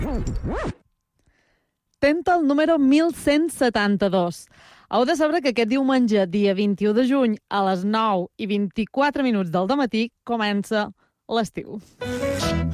Tenta el número 1172. Heu de saber que aquest diumenge, dia 21 de juny, a les 9:24 del dematí, comença l'estiu.